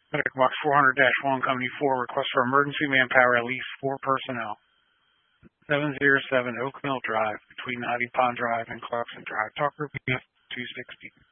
Medic Box 400-1, Company 4, request for emergency manpower, at least 4 personnel. 707 Oak Mill Drive, between Knotty Pond Drive and Clarkson Drive. Talk group EF 260.